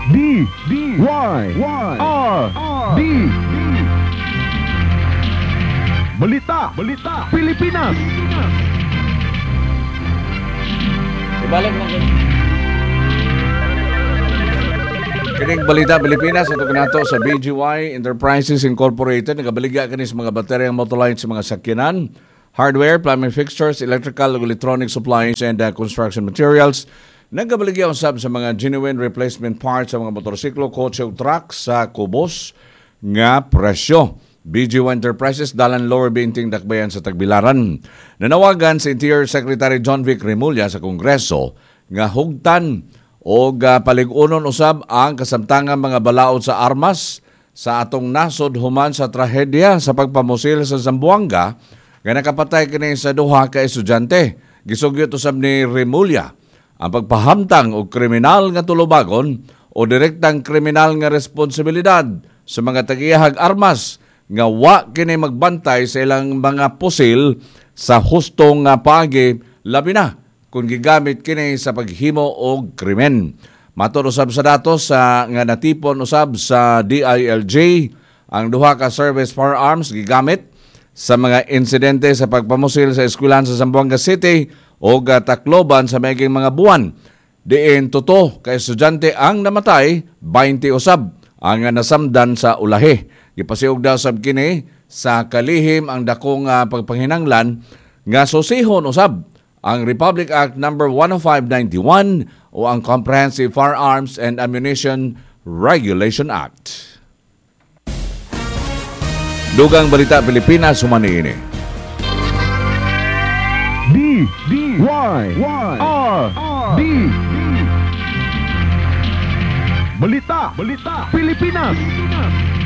D-Y-R-D Balita Pilipinas. Ibalik mo kining Balita Pilipinas ito kanato sa BGY Enterprises Incorporated. Nagabaligya kini sa mga bateryang motolight sa mga sakyanan, hardware, plumbing fixtures, electrical, electronic supplies, and construction materials. Nagabaligya usab sa mga genuine replacement parts sa mga motorsiklo, kotse ug truck sa kubos nga presyo. BGY Enterprises dalan lower binting dakbayan sa Tagbilaran. Nanawagan si Interior Secretary John Vic Remulla sa Kongreso nga hugtan o paligunon usab ang kasamtangang mga balaod sa armas sa atong nasod human sa trahedya sa pagpamusil sa Zamboanga nga nakapatay kini sa duha ka estudyante. Gisugyot usab ni Remulla ang pagpahamtang og kriminal nga tulubagon o direktang kriminal nga responsibilidad sa mga tagiyahag armas nga wa kini magbantay sa ilang mga pusil sa hustong nga paagi labi na kung gigamit kini sa paghimo og krimen. Matud usab sa datos nga natipon usab sa DILJ ang duha ka service firearms gigamit sa mga insidente sa pagpamusil sa eskwelahan sa Zamboanga City o Tacloban sa maiging mga buwan. Diin tuto ka estudyante ang namatay, 20 usab ang nasamdan sa ulahi. Gipasiug daw sab kini sa kalihim ang dakong pagpanghinanglan nga susihon usab ang Republic Act No. 10591 o ang Comprehensive Firearms and Ammunition Regulation Act. Dugang Balita Pilipinas sumani ini. D-Y-R-D Balita Pilipinas.